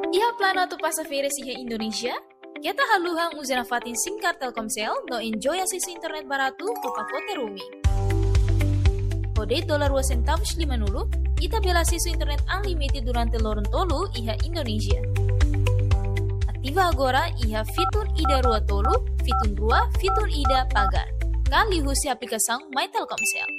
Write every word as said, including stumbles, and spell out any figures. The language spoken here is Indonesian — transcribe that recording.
Iha plano tu passageira iha Indonesia? Kita haluhang uzana fatin singkar Telkomsel no enjoy akses internet barato ko pakote roaming. Kode dolar dua centavos lima nulu, ita bela akses internet unlimited durante lorong tolu iha Indonesia. Aktiva agora iha fitur ida rua tolu, fitur rua, fitur ida pagar. Kali husi aplikação My Telkomsel.